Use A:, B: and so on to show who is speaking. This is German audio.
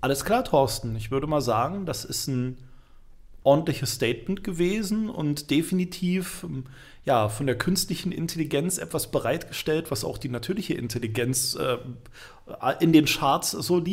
A: Alles klar, Thorsten. Ich würde mal sagen, das ist ein ordentliches Statement gewesen und definitiv ja, von der künstlichen Intelligenz etwas bereitgestellt, was auch die natürliche Intelligenz in den Charts so